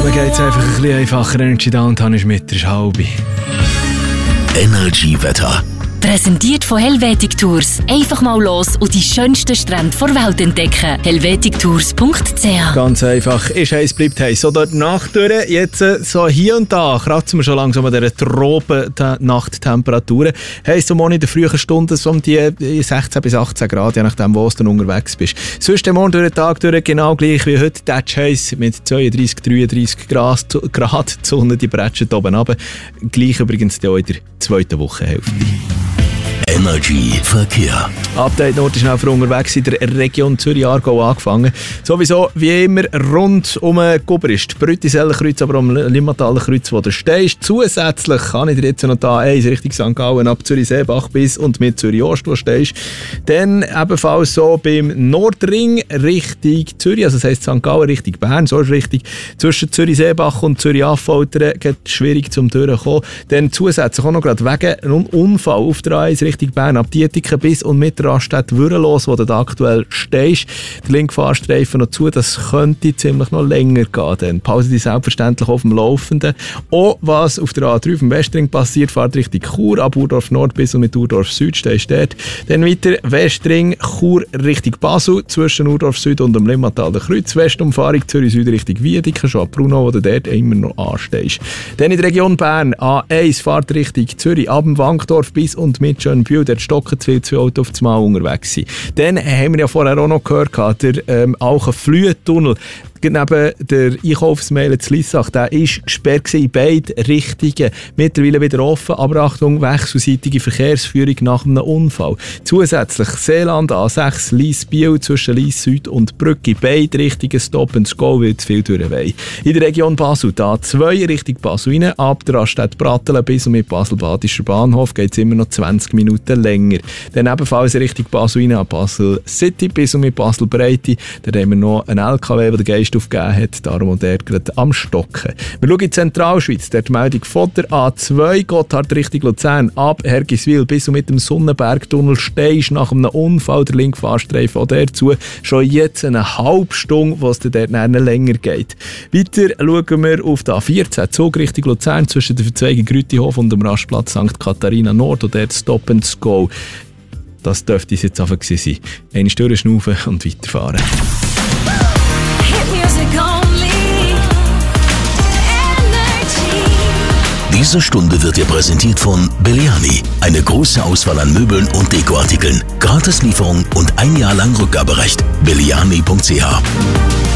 Zusammen geht's einfach ein bisschen einfacher. Energy Downtown ist mit der halbe. Energy Wetter. Präsentiert von Helvetic Tours. Einfach mal los und die schönsten Strände der Welt entdecken. helvetictours.ch. Ganz einfach. Ist heiß, bleibt heiß. So dort Nacht durch. Jetzt so hier und da kratzen wir schon langsam an dieser Tropen-Nachttemperaturen. Heisst so morgen in den frühen Stunden so um die 16 bis 18 Grad, je nachdem, wo du unterwegs bist. Sonst morgen durch den Tag durch genau gleich wie heute. Tatsch heiß mit 32, 33 Grad. Die Sonne, die bretscht oben runter. Gleich übrigens auch in der zweiten Wochenhälfte. Energy Verkehr. Update Nord ist schnell für unterwegs in der Region Zürich-Aargau angefangen. Sowieso wie immer rund um Gubrist, Brüttisellenkreuz, aber um Limmataler-Kreuz, wo du stehst. Zusätzlich kann ich dir jetzt noch da eins Richtung St. Gallen ab Zürich-Seebach bis und mit Zürich-Ost, wo du stehst. Dann ebenfalls so beim Nordring Richtung Zürich, also das heisst St. Gallen Richtung Bern, so ist richtig. Zwischen Zürich-Seebach und Zürich-Affoltern geht es schwierig zum Durchkommen. Dann zusätzlich auch noch gerade wegen einem Unfall auf der A1 Richtung Bern ab Dietiken bis und mit der Raststätte Würrelos, wo du aktuell stehst. Der linke Fahrstreifen noch zu, das könnte ziemlich noch länger gehen. Dann Pause die selbstverständlich auf dem Laufenden. Auch was auf der A3 auf dem Westring passiert, fahrt Richtung Chur, ab Urdorf Nord bis und mit Urdorf Süd stehst dort. Dann weiter Westring, Chur Richtung Basel, zwischen Urdorf Süd und dem Limmataler Kreuz. Westumfahrung Zürich Süd Richtung Wiedeken, schon ab Bruno, wo du dort immer noch anstehst. Dann in der Region Bern, A1 fahrt Richtung Zürich, ab dem Wankdorf bis und mit Schönbühl, dort stocken zu viel, 2 Autos auf das Mal unterwegs sind. Dann haben wir ja vorher auch noch gehört, der Alchen-Flühe-Tunnel neben der Einkaufsmeile zu Lissach, der ist gesperrt in beide Richtungen. Mittlerweile wieder offen, aber Achtung, wechselseitige Verkehrsführung nach einem Unfall. Zusätzlich Seeland A6, Lyss-Biel zwischen Lyss Süd und Brücke, beide Richtungen Stop and Go, weil zu viel durchwehen. In der Region Basel, da 2 Richtung Basel rein, ab der Raststätte Brattelen bis und mit Basel-Badischer Bahnhof geht es immer noch 20 Minuten länger. Dann ebenfalls Richtung Basel rein, ab Basel City bis und mit Basel-Breite. Da haben wir noch einen LKW, der den Geist aufgegeben hat, darum und der gerade am Stocken. Wir schauen in die Zentralschweiz, dort die Meldung von der A2, Gotthard Richtung Luzern, ab Hergiswil bis und mit dem Sonnenbergtunnel stehst nach einem Unfall, der linke Fahrstreifen auch dazu, schon jetzt eine halbe Stunde, wo es dort länger geht. Weiter schauen wir auf die A14, Zug Richtung Luzern, zwischen der Verzweigung Grütihof und dem Rastplatz St. Katharina Nord und dort Stop and Go. Das dürfte es jetzt einfach sein. Eine Stunde schnaufen und weiterfahren. Diese Stunde wird dir präsentiert von Belliani. Eine große Auswahl an Möbeln und Dekoartikeln. Gratislieferung und 1 Jahr lang Rückgaberecht. Belliani.ch